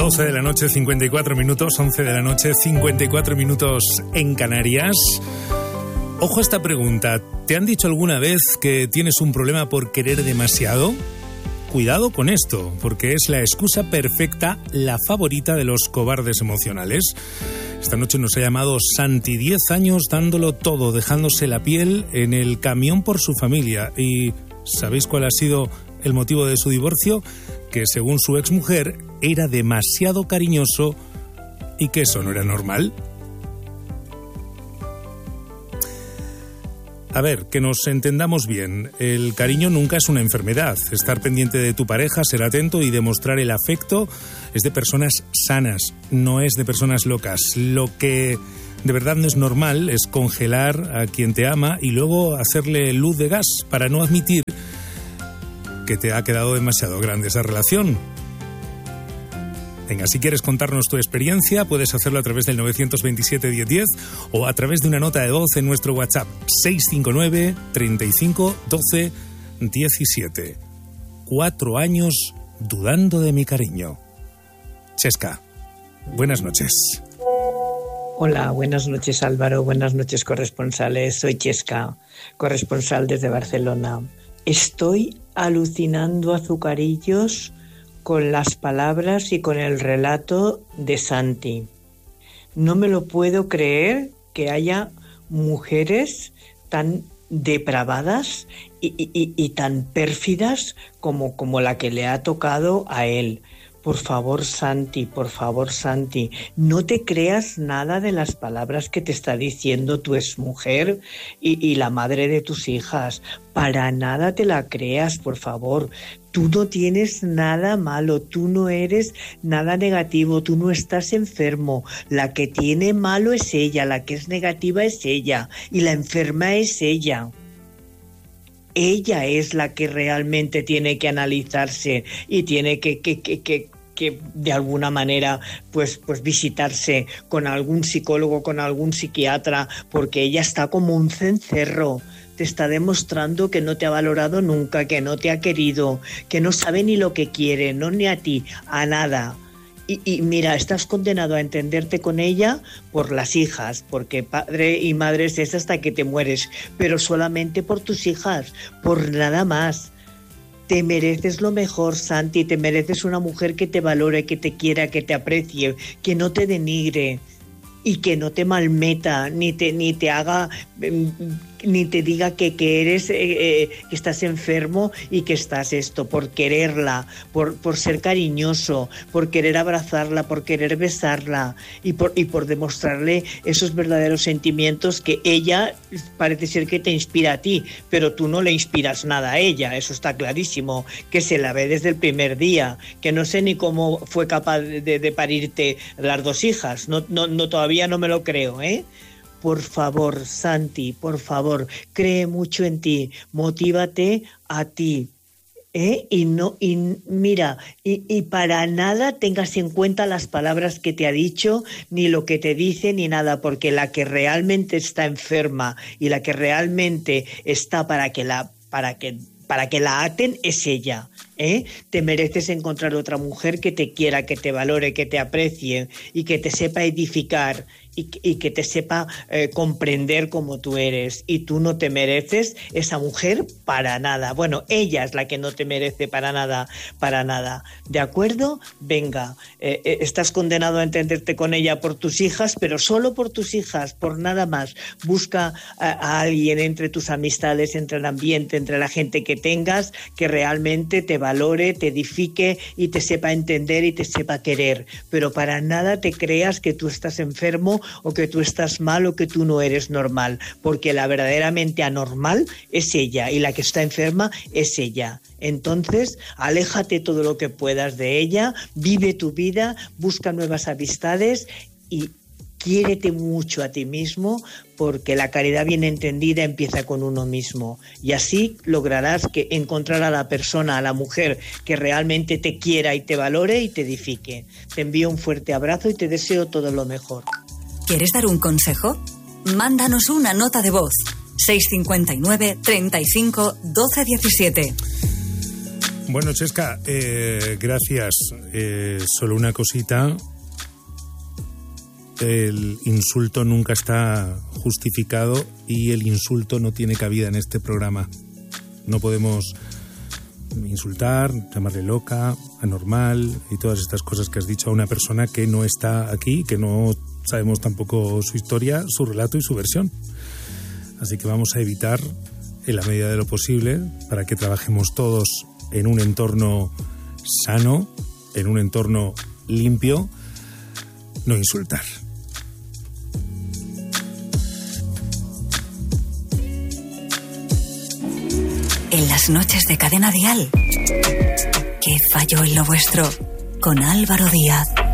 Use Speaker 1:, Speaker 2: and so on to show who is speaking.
Speaker 1: 12 de la noche, 54 minutos, 11 de la noche, 54 minutos en Canarias. Ojo a esta pregunta. ¿Te han dicho alguna vez que tienes un problema por querer demasiado? Cuidado con esto, porque es la excusa perfecta, la favorita de los cobardes emocionales. Esta noche nos ha llamado Santi, 10 años dándolo todo, dejándose la piel en el camión por su familia. ¿Y sabéis cuál ha sido el motivo de su divorcio? Que según su exmujer era demasiado cariñoso y que eso no era normal. A ver, que nos entendamos bien. El cariño nunca es una enfermedad. Estar pendiente de tu pareja, ser atento y demostrar el afecto es de personas sanas, no es de personas locas. Lo que de verdad no es normal es congelar a quien te ama y luego hacerle luz de gas para no admitir que te ha quedado demasiado grande esa relación. Venga, si quieres contarnos tu experiencia, puedes hacerlo a través del 927-1010 o a través de una nota de voz en nuestro WhatsApp 659 35 12 17. 4 años dudando de mi cariño. Chesca, buenas noches.
Speaker 2: Hola, buenas noches Álvaro, buenas noches corresponsales. Soy Chesca, corresponsal desde Barcelona. Estoy alucinando azucarillos con las palabras y con el relato de Santi. No me lo puedo creer que haya mujeres tan depravadas y tan pérfidas como la que le ha tocado a él. Por favor, Santi, no te creas nada de las palabras que te está diciendo tu exmujer y la madre de tus hijas. Para nada te la creas, por favor. Tú no tienes nada malo, tú no eres nada negativo, tú no estás enfermo. La que tiene malo es ella, la que es negativa es ella y la enferma es ella. Ella es la que realmente tiene que analizarse y tiene que de alguna manera pues visitarse con algún psicólogo, con algún psiquiatra, porque ella está como un cencerro. Te está demostrando que no te ha valorado nunca, que no te ha querido, que no sabe ni lo que quiere, no ni a ti, a nada. Y mira, estás condenado a entenderte con ella por las hijas, porque padre y madre es hasta que te mueres, pero solamente por tus hijas, por nada más. Te mereces lo mejor, Santi, te mereces una mujer que te valore, que te quiera, que te aprecie, que no te denigre y que no te malmeta, ni te haga, ni te diga que eres, que estás enfermo y que estás esto, por quererla, por ser cariñoso, por querer abrazarla, por querer besarla y por demostrarle esos verdaderos sentimientos que ella parece ser que te inspira a ti, pero tú no le inspiras nada a ella, eso está clarísimo, que se la ve desde el primer día, que no sé ni cómo fue capaz de parirte las 2 hijas, no todavía no me lo creo, ¿eh? Por favor, Santi, por favor, cree mucho en ti, motívate a ti, y mira, para nada tengas en cuenta las palabras que te ha dicho, ni lo que te dice, ni nada, porque la que realmente está enferma y la que realmente está para que la aten es ella. Te mereces encontrar otra mujer que te quiera, que te valore, que te aprecie y que te sepa edificar y que te sepa comprender como tú eres. Y tú no te mereces esa mujer para nada. Bueno, ella es la que no te merece para nada. ¿De acuerdo? Venga, estás condenado a entenderte con ella por tus hijas, pero solo por tus hijas, por nada más. Busca a alguien entre tus amistades, entre el ambiente, entre la gente que tengas, que realmente te valore, te edifique y te sepa entender y te sepa querer. Pero para nada te creas que tú estás enfermo o que tú estás mal o que tú no eres normal, porque la verdaderamente anormal es ella y la que está enferma es ella. Entonces, aléjate todo lo que puedas de ella, vive tu vida, busca nuevas amistades y quiérete mucho a ti mismo, porque la caridad bien entendida empieza con uno mismo y así lograrás encontrar a la persona, a la mujer que realmente te quiera y te valore y te edifique. Te envío un fuerte abrazo y te deseo todo lo mejor.
Speaker 3: ¿Quieres dar un consejo? Mándanos una nota de voz. 659 35 12 17.
Speaker 1: Bueno, Chesca, gracias. Solo una cosita. El insulto nunca está justificado y el insulto no tiene cabida en este programa. No podemos insultar, llamarle loca, anormal y todas estas cosas que has dicho a una persona que no está aquí, que no sabemos tampoco su historia, su relato y su versión. Así que vamos a evitar, en la medida de lo posible, para que trabajemos todos en un entorno sano, en un entorno limpio, no insultar.
Speaker 3: En las noches de Cadena Dial, ¿qué falló en lo vuestro? Con Álvaro Díaz.